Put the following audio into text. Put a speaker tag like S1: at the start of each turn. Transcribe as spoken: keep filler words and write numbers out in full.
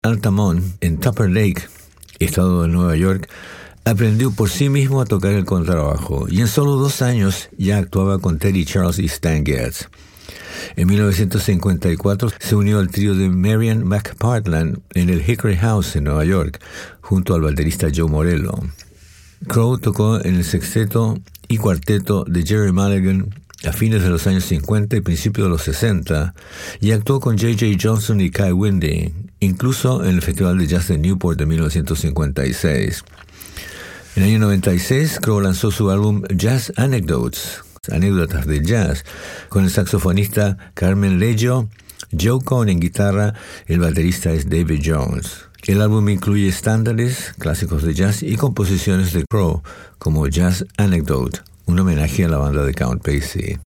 S1: Altamont, en Tupper Lake, estado de Nueva York, aprendió por sí mismo a tocar el contrabajo y en solo dos años ya actuaba con Teddy Charles y Stan Getz. En mil novecientos cincuenta y cuatro se unió al trío de Marian McPartland en el Hickory House en Nueva York, junto al baterista Joe Morello. Crowe tocó en el sexteto y cuarteto de Jerry Mulligan a fines de los años cincuenta y principios de los sesenta, y actuó con J J Johnson y Kai Windy, incluso en el Festival de Jazz de Newport de mil novecientos cincuenta y seis. En el año noventa y seis, Crowe lanzó su álbum Jazz Anecdotes, anécdotas de jazz, con el saxofonista Carmen Leggio, Joe Cohn en guitarra, el baterista es David Jones. El álbum incluye estándares, clásicos de jazz y composiciones de Crowe, como Jazz Anecdote, un homenaje a la banda de Count Basie.